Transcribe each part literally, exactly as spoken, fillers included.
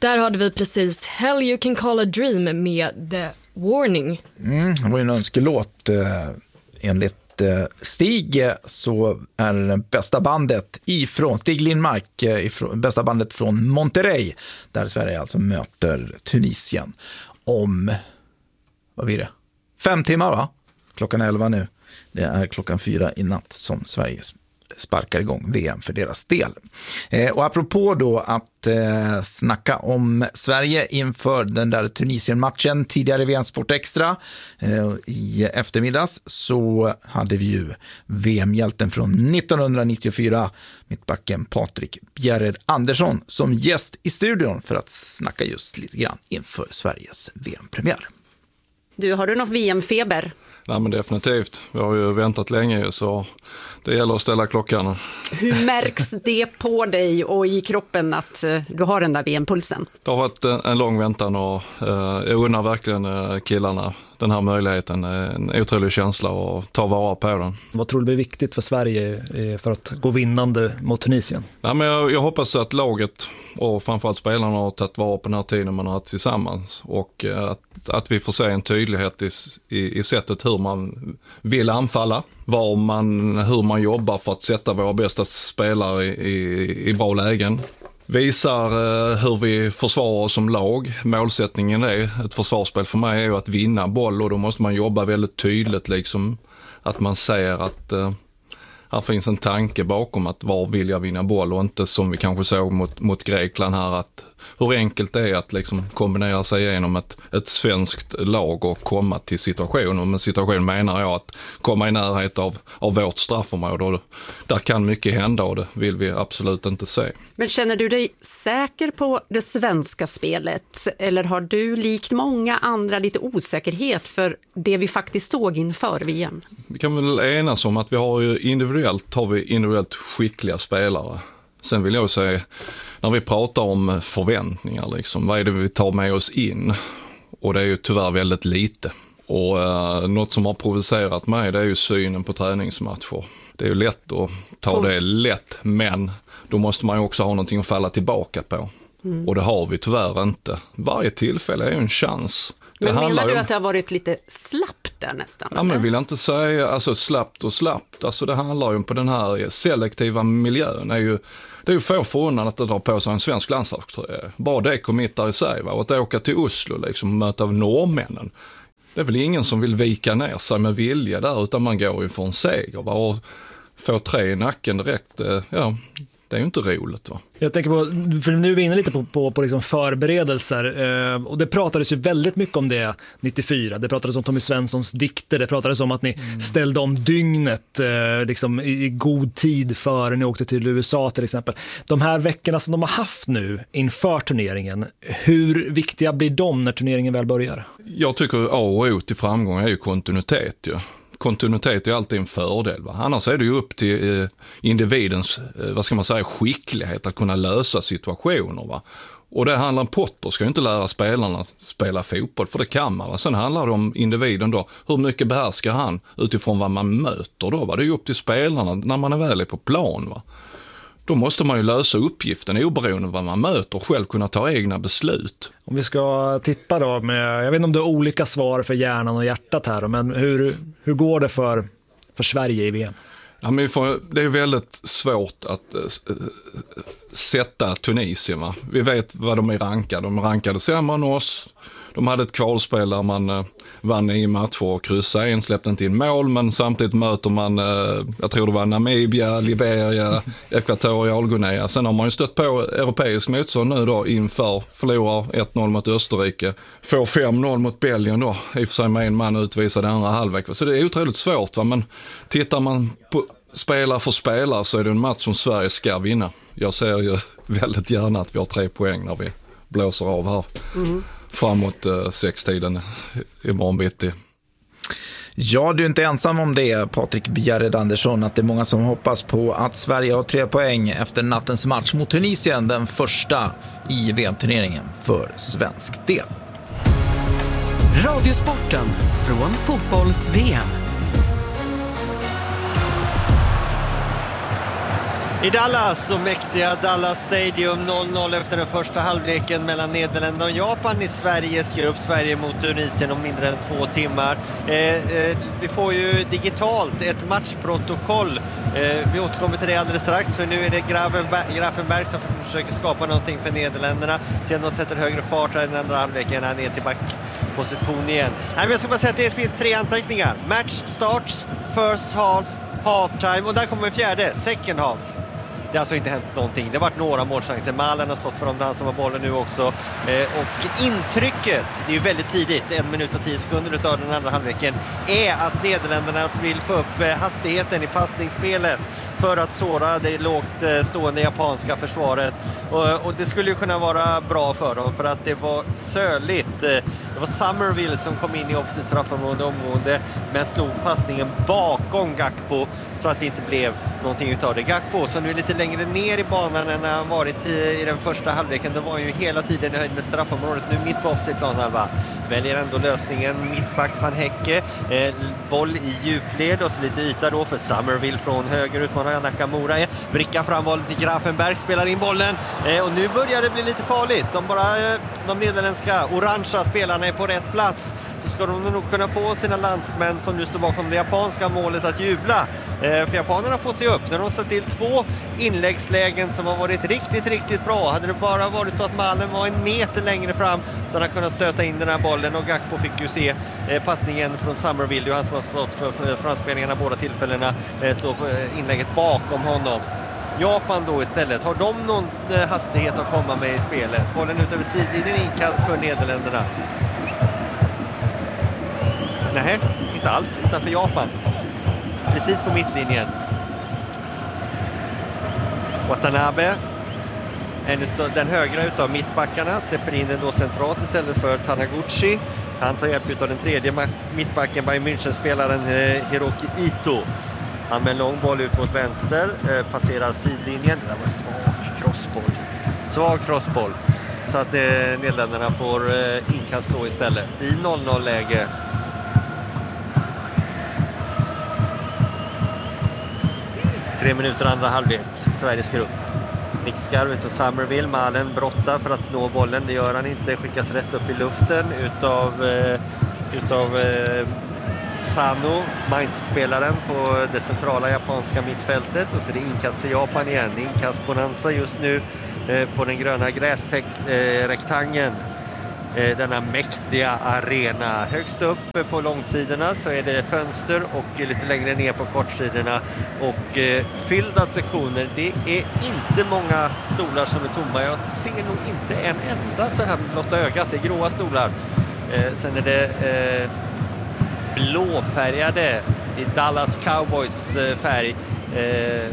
där hade vi precis Hell You Can Call a Dream med The Warning. Mm, det var ju en önskelåt. Eh, enligt eh, Stig så är det bästa bandet ifrån Stig Lindmark, eh, ifrån, bästa bandet från Monterrey, där Sverige alltså möter Tunisien om, vad blir det? Fem timmar, va? Klockan elva nu. Det är klockan fyra i natt som Sverige sparkar igång V M för deras del. Eh, och apropå då att eh, snacka om Sverige inför den där Tunisien-matchen tidigare i V M Sport Extra eh, i eftermiddags, så hade vi ju V M-hjälten från nittonhundranittiofyra, mittbacken Patrik Bjerred Andersson, som gäst i studion för att snacka just lite grann inför Sveriges V M-premiär. Du, har du något V M-feber? Nej, men definitivt. Vi har ju väntat länge, så det gäller att ställa klockan. Hur märks det på dig och i kroppen att du har den där V M-pulsen? Det har varit en, en lång väntan och eh, jag undrar verkligen eh, killarna den här möjligheten. En otrolig känsla och ta vara på den. Vad tror du blir viktigt för Sverige för att gå vinnande mot Tunisien? Nej, men jag, jag hoppas att laget och framförallt spelarna har tagit vara på den här tiden man har haft tillsammans, och att, att vi får se en tydlighet i, i, i sättet hur man vill anfalla, var man, hur man jobbar för att sätta våra bästa spelare i, i, i bra lägen. Visar eh, hur vi försvarar oss som lag. Målsättningen är, ett försvarsspel för mig är ju att vinna boll, och då måste man jobba väldigt tydligt, liksom att man ser att eh, här finns en tanke bakom att var vill jag vinna boll, och inte som vi kanske såg mot, mot Grekland här, att hur enkelt det är att liksom kombinera sig igenom ett, ett svenskt lag och komma till situationen. Och med situation menar jag att komma i närhet av, av vårt straffområde, och där kan mycket hända, och det vill vi absolut inte se. Men känner du dig säker på det svenska spelet, eller har du likt många andra lite osäkerhet för det vi faktiskt såg inför V M? Vi kan väl enas om att vi har ju individuellt, har vi individuellt skickliga spelare. Sen vill jag säga, när vi pratar om förväntningar, liksom, vad är det vi tar med oss in? Och det är ju tyvärr väldigt lite. Och eh, något som har provocerat mig, det är ju synen på träningsmatcher. Det är ju lätt att ta det lätt, men då måste man ju också ha någonting att falla tillbaka på. Mm. Och det har vi tyvärr inte. Varje tillfälle är ju en chans. Det men menar du om... att det har varit lite slappt där nästan? Ja, men vill jag inte säga, alltså slappt och slappt. Alltså det handlar ju på den här selektiva miljön. Är ju, det är ju få förunnat att dra på sig en svensk landslagströja. Bara det committar i sig, va? Och att åka till Oslo liksom, och möta norrmännen. Det är väl ingen som vill vika ner sig med vilja där, utan man går ju för en seger, va? Och får tre i nacken direkt, ja... Det är ju inte roligt, va? Jag tänker på, för nu är vi inne lite på, på, på liksom förberedelser eh, och det pratades ju väldigt mycket om det nittiofyra. Det pratades om Tommy Svenssons dikter, det pratades om att ni mm. ställde om dygnet eh, liksom i, i god tid före ni åkte till U S A till exempel. De här veckorna som de har haft nu inför turneringen, hur viktiga blir de när turneringen väl börjar? Jag tycker A och O till framgång är ju kontinuitet, ju. Kontinuitet är alltid en fördel, va? Annars är det ju upp till eh, individens eh, vad ska man säga, skicklighet att kunna lösa situationer, va? Och det handlar om Potter ska ju inte lära spelarna spela fotboll, för det kan man, va? Sen handlar det om individen då, hur mycket behärskar han utifrån vad man möter då, va? Det är ju upp till spelarna när man är väl är på plan, va? Då måste man ju lösa uppgiften oberoende av vad man möter och själv kunna ta egna beslut. Om vi ska tippa då, med, jag vet inte om det är olika svar för hjärnan och hjärtat här, men hur, hur går det för, för Sverige i V M? Ja, men får, det är väldigt svårt att äh, sätta Tunisien, va? Vi vet vad de är rankade. De rankade sämre än oss. De hade ett kvalspel där man äh, vann i matcher och kryssade en, släppte inte in mål, men samtidigt möter man, äh, jag tror det var Namibia, Liberia, Ekvatorialguinea. Sen har man ju stött på europeisk motstånd nu då inför, förlorar ett noll mot Österrike, får fem noll mot Belgien då, i och för sig med en man utvisad andra halvlek. Så det är otroligt svårt, va? Men tittar man på spelare för spelare så är det en match som Sverige ska vinna. Jag ser ju väldigt gärna att vi har tre poäng när vi blåser av här. Mm. Framåt eh, sextiden imorgon bitti. Ja, du är inte ensam om det, Patrik Bjerred Andersson, att det är många som hoppas på att Sverige har tre poäng efter nattens match mot Tunisien, den första i V M-turneringen för svensk del. Radiosporten från fotbolls-V M. I Dallas och mäktiga Dallas Stadium, noll noll efter den första halvleken mellan Nederländerna och Japan i Sveriges grupp. Sverige mot Tunisien om mindre än två timmar. Eh, eh, vi får ju digitalt ett matchprotokoll. Eh, vi återkommer till det alldeles strax, för nu är det Gravenberg, Gravenberg som försöker skapa någonting för Nederländerna. Sen de sätter högre fart här i den andra halvleken, här ner till backposition igen. Nej, men jag ska bara säga att det finns tre anteckningar. Match starts, first half, halftime, och där kommer en fjärde, second half. Det har alltså inte hänt någonting. Det har varit några målchanser. Malen har stått för dem, dansar med bollen nu också. Eh, och intrycket, det är ju väldigt tidigt, en minut och tio sekunder utav den andra halvleken, är att Nederländerna vill få upp eh, hastigheten i passningsspelet för att såra det lågt eh, stående japanska försvaret. Och, och det skulle ju kunna vara bra för dem, för att det var söligt. Eh, det var Summerville som kom in i offensivt straffområde omgående, men slog passningen bakom Gakpo så att det inte blev någonting utav det. Gakpo, som nu är lite längre ner i banan än han varit i, i den första halvleken, då var han ju hela tiden i höjd med straffområdet. Nu mitt på offensivt planhalva väljer ändå lösningen mittback Van Hecke, eh, boll i djupled och så lite yta då för Summerville från höger, utmanar Nakamura, eh, vrickar fram bollen till Gravenberg, spelar in bollen, eh, och nu börjar det bli lite farligt. De bara eh, de nederländska orangea spelarna är på rätt plats, så ska de nog kunna få sina landsmän som nu står bakom det japanska målet att jubla. Eh, för japanerna får se upp när de satt till två inläggslägen som har varit riktigt, riktigt bra. Hade det bara varit så att Malen var en meter längre fram så hade han kunnat stöta in den här bollen, och Gakpo fick ju se eh, passningen från Summerville, han som har stått för, för framspelningarna båda tillfällena, eh, slå på inlägget bakom honom. Japan då istället, har de någon eh, hastighet att komma med i spelet? Bollen ut över sidlinjen, inkast för Nederländerna. Nej, inte alls, utan för Japan. Precis på mittlinjen. Watanabe, en utav, den högra utav mittbackarna, släpper in den då centralt istället för Taniguchi. Han tar hjälp av den tredje mittbacken, Bayern München-spelaren eh, Hiroki Ito. Han med en lång boll ut mot vänster, eh, passerar sidlinjen. Det där var svag crossboll. Svag crossboll. Så att eh, Nederländerna får eh, inkast då istället. I noll noll-läge. Tre minuter andra halvlek. Sveriges grupp. Nick Skarvet och Summerville. Malen brottar för att nå bollen. Det gör han inte. Skickas rätt upp i luften utav, eh, utav eh, Sano, Mainz-spelaren på det centrala japanska mittfältet. Och så är det inkast för Japan igen. Inkast bonanza just nu eh, på den gröna gräsrektangeln. Eh, denna mäktiga arena. Högst upp på långsidorna så är det fönster, och lite längre ner på kortsidorna och eh, fyllda sektioner. Det är inte många stolar som är tomma. Jag ser nog inte en enda så här med blotta ögat. Det är gråa stolar. Eh, sen är det eh, blåfärgade i Dallas Cowboys eh, färg. Eh,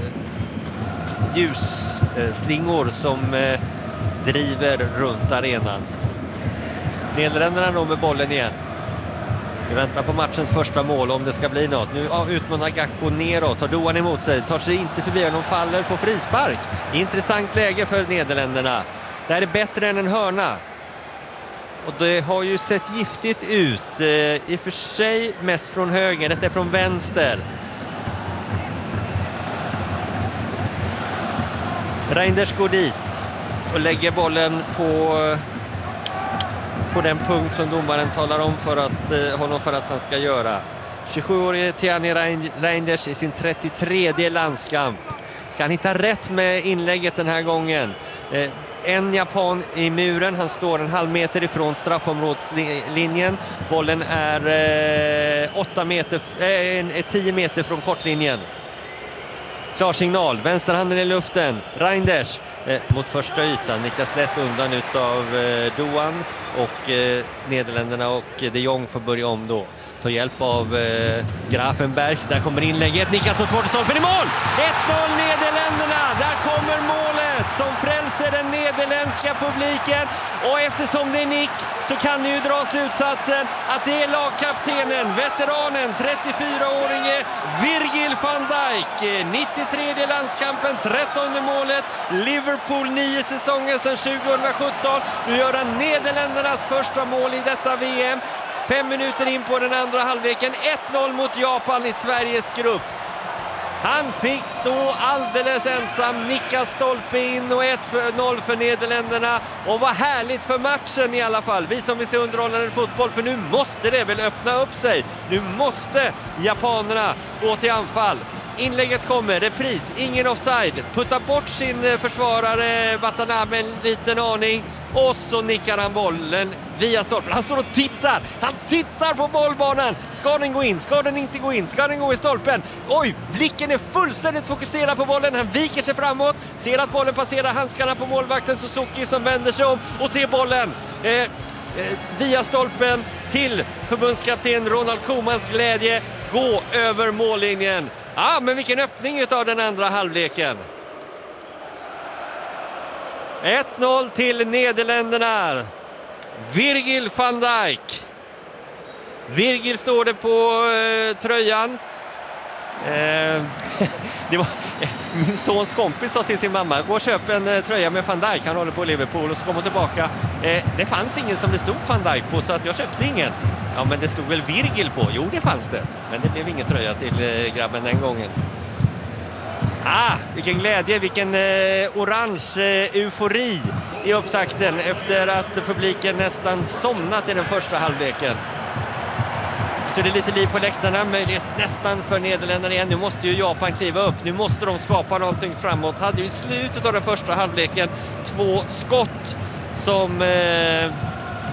ljusslingor eh, som eh, driver runt arenan. Nederländerna då med bollen igen. Vi väntar på matchens första mål om det ska bli något. Nu utmanar Gakpo neråt, tar Doan emot sig, tar sig inte förbi, de faller på frispark. Intressant läge för Nederländerna. Det här är bättre än en hörna. Och det har ju sett giftigt ut. Eh, I och för sig mest från höger, detta är från vänster. Reinders går dit och lägger bollen på... på den punkt som domaren talar om för att, eh, honom för att han ska göra. tjugosjuårige Tiani Reinders i sin trettiotredje landskamp. Ska han hitta rätt med inlägget den här gången? Eh, en japan i muren, han står en halv meter ifrån straffområdslinjen. Bollen är eh, åtta meter, eh, tio meter från kortlinjen. Klar signal, vänsterhanden i luften. Reinders eh, mot första ytan, nickas lätt undan utav eh, Doan, och eh, Nederländerna och de Jong får börja om då. Ta hjälp av eh, Gravenberg. Där kommer inlägget, nickas mot bortstolpen i mål! ett noll Nederländerna! Där kommer målet som frälser den nederländska publiken, och eftersom det är nick så kan ni ju dra slutsatsen att det är lagkaptenen, veteranen, trettiofyraårige Virgil van Dijk. nittiotredje landskampen, trettonde målet. Liverpool nio säsonger sedan tjugosjutton. Nu gör han Nederländernas första mål i detta V M. Fem minuter in på den andra halvleken. ett noll mot Japan i Sveriges grupp. Han fick stå alldeles ensam, nicka stolpe in och ett noll för Nederländerna. Och vad härligt för matchen i alla fall. Vi som vill se underhållande fotboll, för nu måste det väl öppna upp sig. Nu måste japanerna gå till anfall. Inlägget kommer, repris, ingen offside. Puttar bort sin försvarare Watanabe en liten aning. Och så nickar han bollen via stolpen. Han står och tittar. Han tittar på bollbanan. Ska den gå in? Ska den inte gå in? Ska den gå i stolpen? Oj, blicken är fullständigt fokuserad på bollen. Han viker sig framåt. Ser att bollen passerar handskarna på målvakten Suzuki som vänder sig om och ser bollen eh, eh, via stolpen till förbundskapten Ronald Koemans glädje gå över mållinjen. Ja, men vilken öppning av den andra halvleken. ett noll till Nederländerna. Virgil van Dijk. Virgil står det på eh, tröjan. Eh, det var, min sons kompis sa till sin mamma: gå och köp en eh, tröja med Van Dijk. Han håller på Liverpool. Och så kommer tillbaka. Eh, det fanns ingen som det stod Van Dijk på, så att jag köpte ingen. Ja, men det stod väl Virgil på? Jo, det fanns det. Men det blev ingen tröja till eh, grabben den gången. Ah, vilken glädje, vilken eh, orange eh, eufori i upptakten efter att publiken nästan somnat i den första halvleken. Så det är lite liv på läktarna, möjlighet nästan för Nederländerna igen. Nu måste ju Japan kliva upp, nu måste de skapa någonting framåt. Hade ju i slutet av den första halvleken två skott som eh, eh,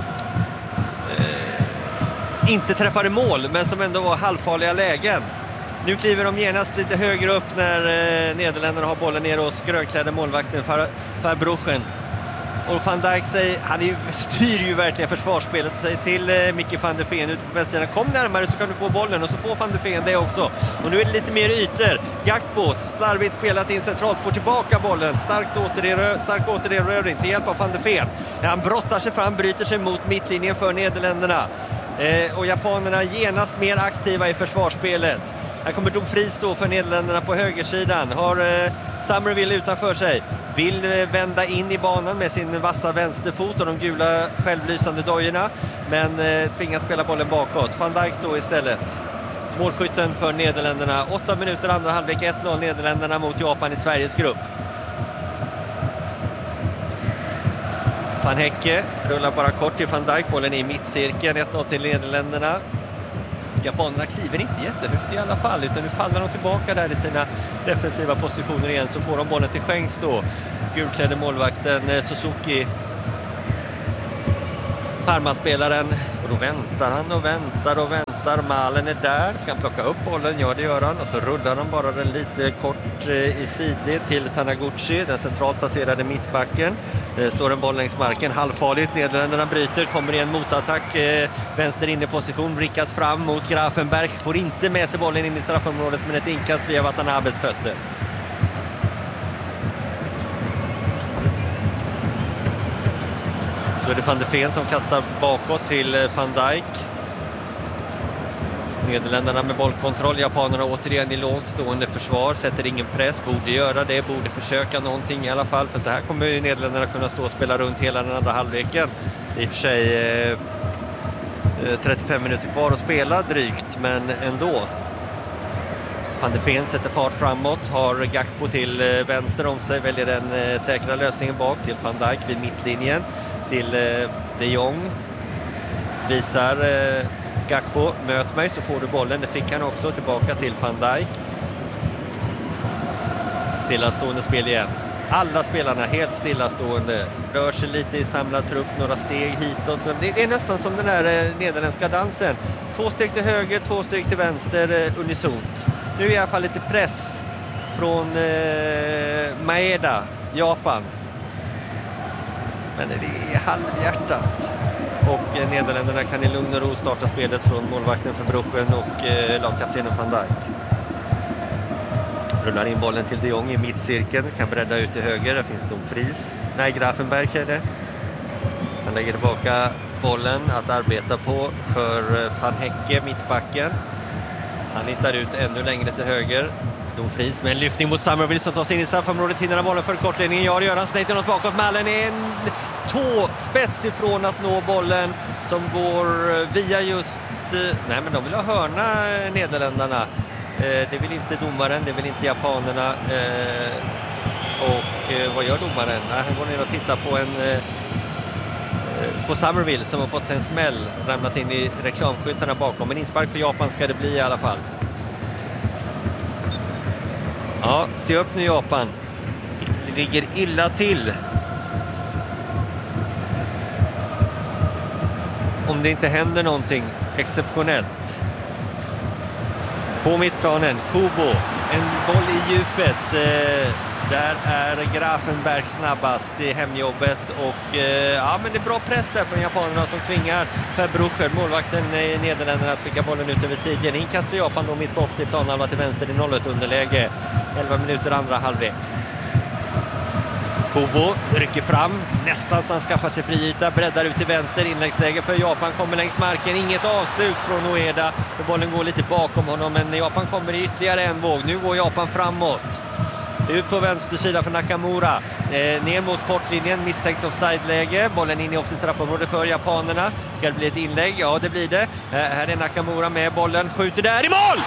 inte träffade mål, men som ändå var halvfarliga lägen. Nu kliver de genast lite högre upp när eh, Nederländerna har bollen ner hos grönklädda målvakten Verbruggen. Och Van Dijk säger, han är, styr ju verkligen försvarsspelet och säger till eh, Micke van der Ven ute på vänstersidan: kom närmare så kan du få bollen. Och så får van der Ven det också. Och nu är det lite mer ytor. Gakpo, slarvigt spelat in centralt, får tillbaka bollen. Starkt återerö- stark återerövring till hjälp av van der Ven. Han brottar sig fram, bryter sig mot mittlinjen för Nederländerna. Eh, och japanerna genast mer aktiva i försvarsspelet. Här kommer Dumfries då för Nederländerna på högersidan. Har eh, Summerville utanför sig. Vill eh, vända in i banan med sin vassa vänsterfot och de gula självlysande dojorna. Men eh, tvingas spela bollen bakåt. Van Dijk då istället. Målskytten för Nederländerna. Åtta minuter andra halvlek, ett noll Nederländerna mot Japan i Sveriges grupp. Van Hecke rullar bara kort till Van Dijk. Bollen i mittcirkeln. ett noll till Nederländerna. Japanerna kliver inte jättehögt i alla fall, utan nu faller de tillbaka där i sina defensiva positioner igen. Så får de bollen till skänks då. Gulklädde målvakten Suzuki, Parma-spelaren. Och då väntar han och väntar och väntar. Malen är där. Ska han plocka upp bollen? Ja, det gör han. Och så rullar han bara den lite kort i sidled till Taniguchi, den centralt placerade mittbacken. Står en boll längs marken. Halvfarligt. Nederländerna bryter. Kommer i en motattack. Vänster inne position. Vrickas fram mot Grafenberg. Får inte med sig bollen in i straffområdet, men ett inkast via Watanabes fötter. Då är det van der Ven som kastar bakåt till Van Dijk. Nederländerna med bollkontroll. Japanerna återigen i lågt stående försvar. Sätter ingen press. Borde göra det. Borde försöka någonting i alla fall. För så här kommer ju Nederländerna kunna stå och spela runt hela den andra halvleken. Det är i och för sig eh, trettiofem minuter kvar att spela drygt. Men ändå. Van der Ven sätter fart framåt. Har Gakpo till eh, vänster om sig. Väljer den eh, säkra lösningen bak till Van Dijk vid mittlinjen. Till eh, de Jong. Visar... Eh, Gakpo, möt mig så får du bollen. Det fick han också, tillbaka till Van Dijk. Stillastående spel igen. Alla spelarna helt stillastående. Rör sig lite i samlad trupp, några steg hitåt. Så det, det är nästan som den här eh, nederländska dansen. Två steg till höger, två steg till vänster, eh, unisont. Nu är i alla fall lite press från eh, Maeda, Japan. Men det är halvhjärtat. Och Nederländerna kan i lugn och ro starta spelet från målvakten Verbruggen och eh, lagkaptenen Van Dijk. Rullar in bollen till de Jong i mittcirkeln. Kan bredda ut till höger. Där finns Dumfries. Nej, Grafenberg är det. Han lägger tillbaka bollen att arbeta på för Van Hecke, mittbacken. Han hittar ut ännu längre till höger. Dumfries med en lyftning mot Summerville som tar sig in i straffområdet. Hinner bollen för kortledningen. Ja, det gör han. Snejter något bakåt. Malen är en tå spets ifrån att nå bollen som går via just... Nej, men de vill ha hörna, Nederländerna. Eh, det vill inte domaren, det vill inte japanerna. Eh, och eh, vad gör domaren? Nej, han går ner och tittar på en... Eh, på Summerville som har fått sig en smäll, ramlat in i reklamskyltarna bakom. Men inspark för Japan ska det bli i alla fall. Ja, se upp nu Japan. Det ligger illa till. Om det inte händer någonting exceptionellt. På mittplanen, Kubo. En boll i djupet. Eh, där är Grafenberg snabbast i hemjobbet. Och eh, ja, men det är bra press där från japanerna som tvingar Verbrucher, målvakten i Nederländerna, att skicka bollen ut över sidjan. Inkast för Japan då mitt på offside planhalva till vänster i noll ett underläge. elva minuter andra halvlek. Kubo rycker fram, nästan så han skaffar sig friyta, breddar ut till vänster, inläggsläge för Japan, kommer längs marken, inget avslut från Ueda, och bollen går lite bakom honom, men Japan kommer i ytterligare en våg. Nu går Japan framåt, ut på vänster sida för Nakamura, eh, ner mot kortlinjen, misstänkt offside-läge, bollen in i offside-straffområde för japanerna. Ska det bli ett inlägg? Ja, det blir det. Eh, här är Nakamura med bollen, skjuter där i mål!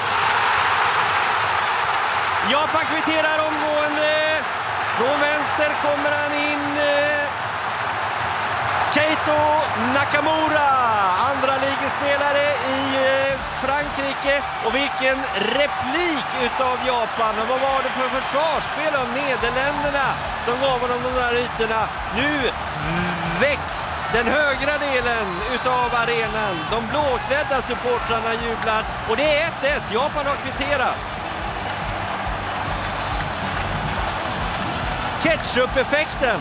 Japan kvitterar omgående. Från vänster kommer han in, eh, Keito Nakamura, andra ligespelare i eh, Frankrike. Och vilken replik utav Japan. Och vad var det för försvarsspel av Nederländerna som gav honom de där ytorna? Nu väx den högra delen utav arenan. De blåklädda supportrarna jublar och det är ett ett. Japan har kvitterat. Ketchup-effekten.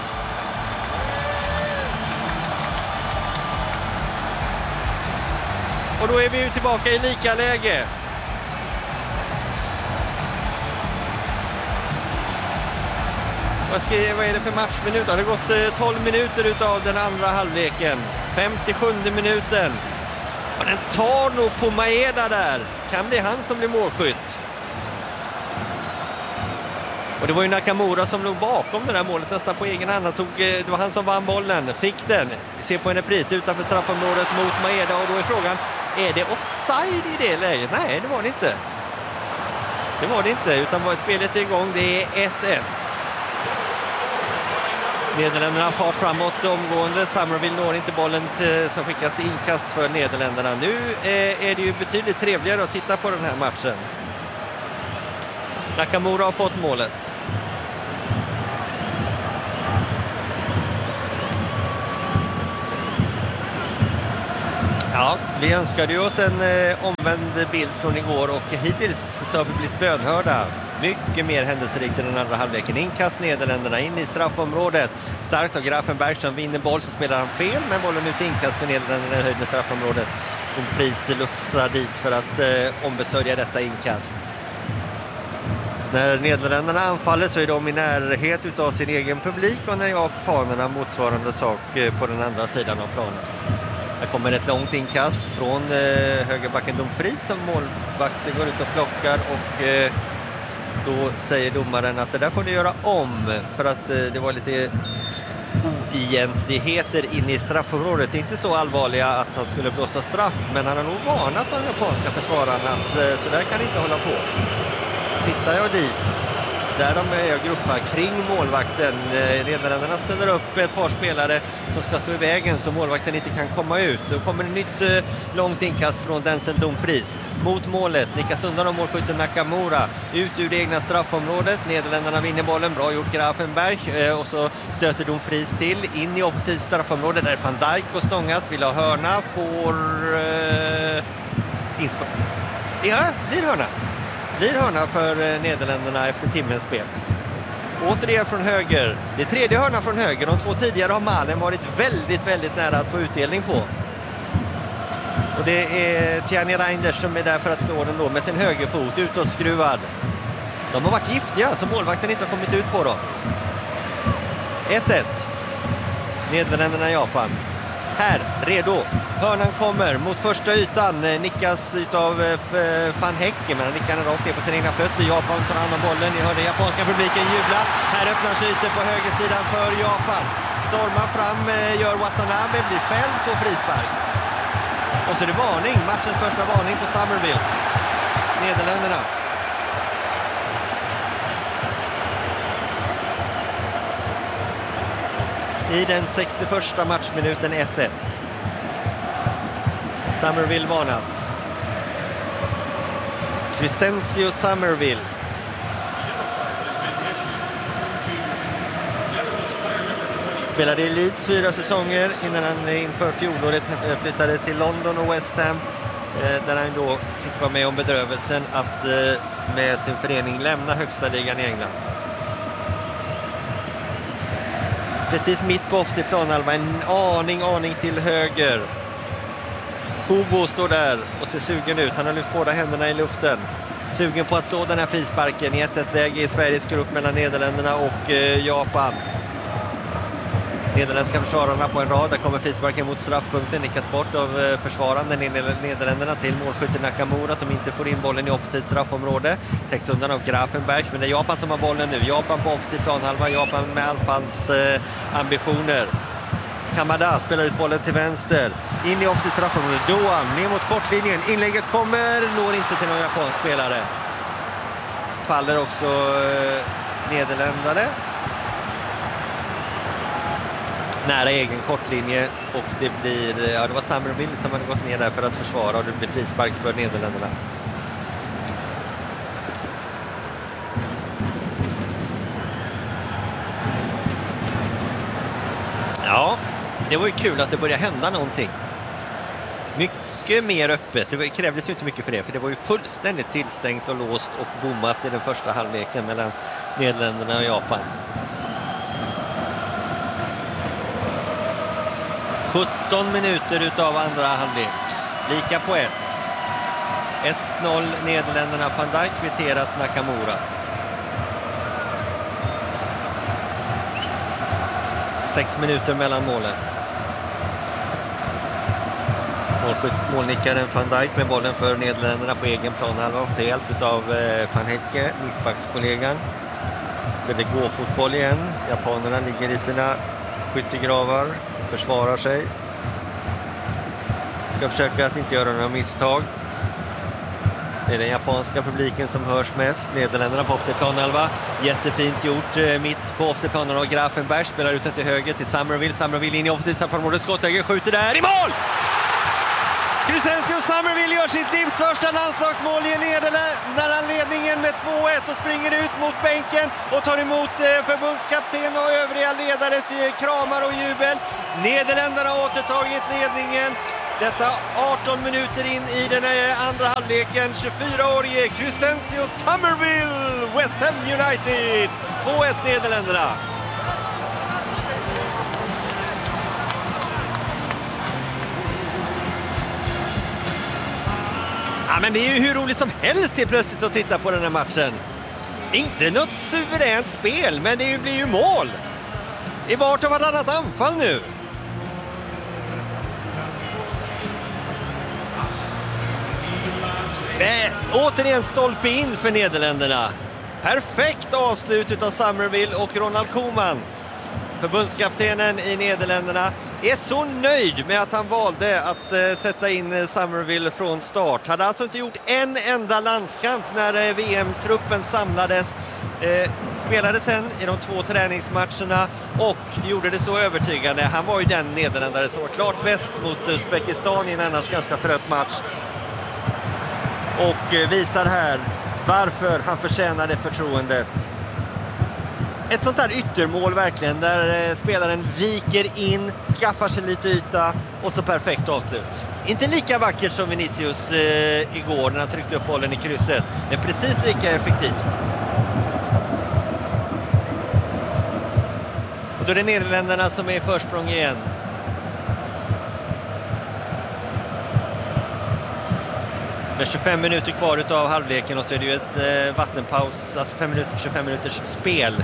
Och då är vi ju tillbaka i lika läge. Vad, ska, vad är det för matchminut? Det har gått tolv minuter utav den andra halvleken. femtiosjunde minuten. Och den tar nog på Maeda där. Kan bli han som blir målskytt. Och det var ju Nakamura som låg bakom det där målet nästan på egen hand. Han tog, det var han som vann bollen, fick den. Vi ser på en repris utanför straffområdet mot Maeda. Och då är frågan, är det offside i det läget? Nej, det var det inte. Det var det inte, utan spelet är igång. Det är ett ett. Nederländerna far framåt omgående. Summerville når inte bollen till, som skickas till inkast för Nederländerna. Nu är det ju betydligt trevligare att titta på den här matchen. Nakamura har fått målet. Ja, vi önskade ju oss en eh, omvänd bild från igår och hittills så har vi blivit bönhörda. Mycket mer händelserikt i den andra halvleken. Inkast Nederländerna in i straffområdet. Starkt av Grafenberg som vinner boll, så spelar han fel, men bollen ut i inkast för Nederländerna i höjd med straffområdet. Dumfries luftsar dit för att eh, ombesörja detta inkast. När Nederländerna anfaller så är de i närhet utav sin egen publik, och när japanerna motsvarande sak på den andra sidan av planen. Här kommer ett långt inkast från eh, högerbacken Dumfries som målvakten går ut och plockar, och eh, då säger domaren att det där får ni göra om, för att eh, det var lite oegentligheter inne i straffområdet. Det är inte så allvarliga att han skulle blåsa straff, men han har nog varnat de japanska försvararna att eh, så där kan inte hålla på. Tittar jag dit, där de är och gruffar kring målvakten. Nederländerna ställer upp ett par spelare som ska stå i vägen så målvakten inte kan komma ut. Då kommer ett nytt eh, långt inkast från Denzel Dumfries mot målet. Nickas undan av målskytten Nakamura. Ut ur det egna straffområdet. Nederländerna vinner bollen. Bra gjort Grafenberg. Eh, och så stöter Dumfries till. In i offensivt straffområde där Van Dijk och stångas. Vill ha hörna. Får... Eh, insp- ja, blir hörna. Blir hörna för Nederländerna efter timmens spel. Återigen från höger. Det är tredje hörna från höger. De två tidigare har Malen varit väldigt, väldigt nära att få utdelning på. Och det är Tjani Reinders som är där för att slå den då med sin högerfot utåtskruvad. De har varit giftiga så målvakten inte har kommit ut på dem. ett ett. Nederländerna Japan. Här, redo. Hörnan kommer mot första ytan. Nickas utav Van Hecken, men han nickar rakt ner på sina egna fötter. Japan tar hand om bollen. Ni hör den japanska publiken jubla. Här öppnar sig ytor på högersidan för Japan. Stormar fram, gör Watanabe, blir fälld på frispark. Och så är det varning. Matchens första varning på Summerville. Nederländerna. i den sextioförsta matchminuten ett ett. Somerville varnas. Crescencio Somerville. Spelade i Leeds fyra säsonger innan han inför fjolåret flyttade till London och West Ham, där han då fick vara med om bedrövelsen att med sin förening lämna högsta ligan i England. Precis mitt på offside planhalva, en aning, aning till höger. Tobo står där och ser sugen ut. Han har lyft båda händerna i luften. Sugen på att slå den här frisparken i ett ett läge i Sveriges grupp mellan Nederländerna och eh, Japan. Nederländska försvararna på en rad. Där kommer frisparken mot straffpunkten. Nickas bort av eh, försvarande Nederländerna till målskytte Nakamura som inte får in bollen i offside straffområde. Täcks undan av Grafenberg, men det är Japan som har bollen nu. Japan på offside planhalva. Japan med allfans eh, ambitioner. Kamada spelar ut bollen till vänster. In i offside straffområdet. Doan ner mot kortlinjen. Inlägget kommer. Når inte till någon japansk spelare. Faller också eh, nederländare. Nära egen kortlinje. Och det blir... Ja, det var Somerville som hade gått ner där för att försvara. Och det blir frispark för Nederländerna. Ja, det var ju kul att det började hända någonting. Mycket mer öppet. Det krävdes ju inte mycket för det, för det var ju fullständigt tillstängt och låst och bommat i den första halvleken mellan Nederländerna och Japan. sjutton minuter utav andra halvlek. Lika på ett. ett noll Nederländerna. Van Dijk kvitterat Nakamura. Sex minuter mellan målen. Målnickaren Van Dijk med bollen för Nederländerna på egen planhalva. Det är hjälp av Van Hecke, mittbackskollegan. Så det går fotboll igen. Japanerna ligger i sina skyttegravar. Försvarar sig. Ska försöka att inte göra några misstag. Det är den japanska publiken som hörs mest. Nederländerna på offside planhalva. Jättefint gjort. Mitt på offside planhalva. Grafenberg spelar ut till höger till Somerville. Somerville in i offside straffområdet. Skottläge skjuter där. I mål! Crescencio Somerville gör sitt livs första landslagsmål i Nederländerna ledningen med två ett och springer ut mot bänken och tar emot förbundskapten och övriga ledares kramar och jubel. Nederländerna har återtagit ledningen. Detta arton minuter in i den andra halvleken. tjugofyraårige Crescencio Somerville, West Ham United. två ett Nederländerna. Ja, men det är ju hur roligt som helst till plötsligt att titta på den här matchen. Inte något suveränt spel, men det blir ju mål. I vart av ett annat anfall nu. Men, återigen stolpe in för Nederländerna. Perfekt avslut av Somerville och Ronald Koeman. Förbundskaptenen i Nederländerna är så nöjd med att han valde att eh, sätta in Somerville från start. Hade alltså inte gjort en enda landskamp när eh, V M-truppen samlades. Eh, spelade sen i de två träningsmatcherna och gjorde det så övertygande. Han var ju den nederländare som var klart bäst mot Uzbekistan i en annars ganska trött match. Och eh, visar här varför han förtjänade förtroendet. Ett sånt här yttermål verkligen, där eh, spelaren viker in, skaffar sig lite yta och så perfekt avslut. Inte lika vackert som Vinicius eh, igår när han tryckte upp bollen i krysset, men precis lika effektivt. Och då är det Nederländerna som är i försprång igen. Med tjugofem minuter kvar av halvleken och så är det ju ett eh, vattenpaus, alltså fem minuter, tjugofem minuters spel.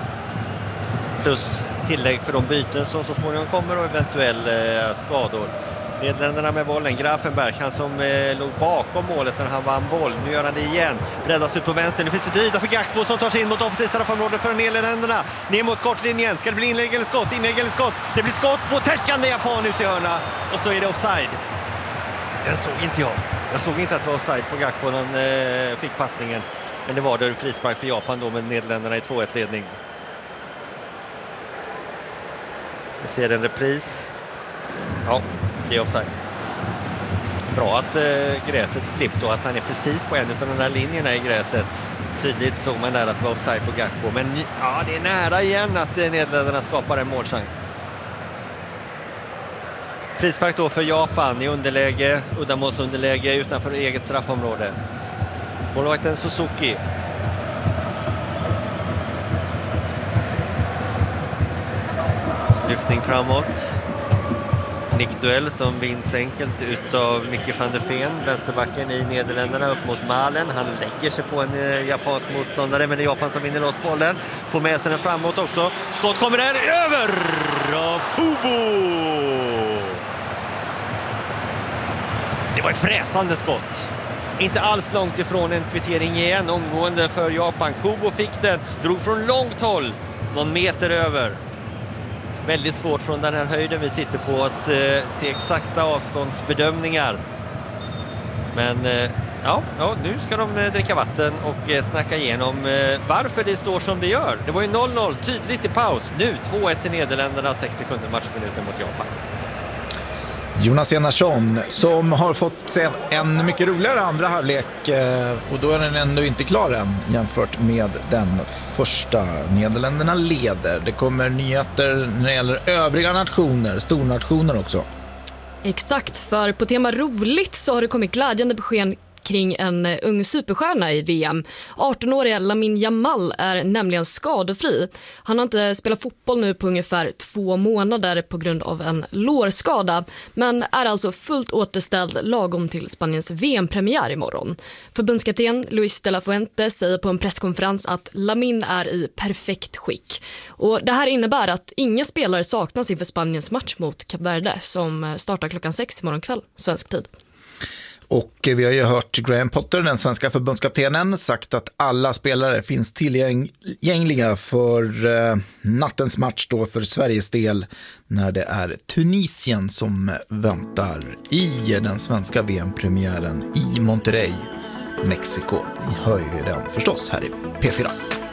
Plus tillägg för de byten som så småningom kommer och eventuell eh, skador. Nederländerna med bollen. Grafenberg, han som eh, låg bakom målet när han vann boll. Nu gör han det igen. Breddas ut på vänster. Nu finns det yta för Gakpo som tar sig in mot offensivt straffområde för Nederländerna. Ner mot kortlinjen. Ska det bli inlägg eller skott? Inlägg eller skott? Det blir skott på täckande japan ut i hörna. Och så är det offside. Den såg inte jag. Jag såg inte att det var offside på Gakpo när han eh, fick passningen. Men det var det frispark för Japan då med Nederländerna i två ett ledning. Vi ser en repris. Ja, det är offside. Bra att eh, gräset är klippt och att han är precis på en av de där linjerna i gräset. Tydligt såg man där att det var offside på Gakpo. Men ja, det är nära igen att eh, Nederländerna skapar en målchans. Frispark då för Japan i underläge, uddamålsunderläge utanför eget straffområde. Målvakten Suzuki. Lyftning framåt. Nickduell som vinns enkelt utav Micke van der Ven, vänsterbacken i Nederländerna upp mot Malen. Han lägger sig på en eh, japansk motståndare, men det är Japan som vinner loss bollen. Får med sig den framåt också. Skott kommer där över av Kubo. Det var ett fräsande skott. Inte alls långt ifrån en kvittering igen, omgående för Japan. Kubo fick den, drog från långt håll, någon meter över. Väldigt svårt från den här höjden vi sitter på att eh, se exakta avståndsbedömningar. Men eh, ja, ja, nu ska de eh, dricka vatten och eh, snacka igenom eh, varför det står som det gör. Det var ju noll noll tydligt i paus. Nu två ett till Nederländerna, sextiosjunde matchminuten mot Japan. Jonas Enarsson som har fått se en mycket roligare andra halvlek och då är den ändå inte klar än jämfört med den första. Nederländerna leder. Det kommer nyheter när det gäller övriga nationer, stornationer också. Exakt, för på tema roligt så har det kommit glädjande besked kring en ung superstjärna i V M. arton-åriga Lamine Yamal är nämligen skadefri. Han har inte spelat fotboll nu på ungefär två månader på grund av en lårskada, men är alltså fullt återställd lagom till Spaniens V M-premiär imorgon. Förbundskapten Luis de la Fuente säger på en presskonferens att Lamine är i perfekt skick. Och det här innebär att inga spelare saknas inför Spaniens match mot Kap Verde som startar klockan sex imorgon kväll, svensk tid. Och vi har ju hört Graham Potter, den svenska förbundskaptenen, sagt att alla spelare finns tillgängliga för eh, nattens match då för Sveriges del när det är Tunisien som väntar i den svenska V M-premiären i Monterrey, Mexiko. Ni hör ju den förstås här i P fyra.